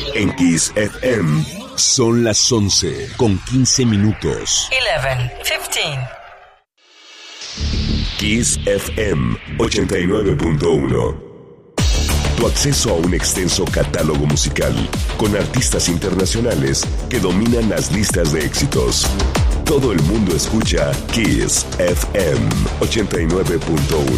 En Kiss FM son las 11 con 15 minutos. 11:15. Kiss FM 89.1. Tu acceso a un extenso catálogo musical con artistas internacionales que dominan las listas de éxitos. Todo el mundo escucha Kiss FM 89.1.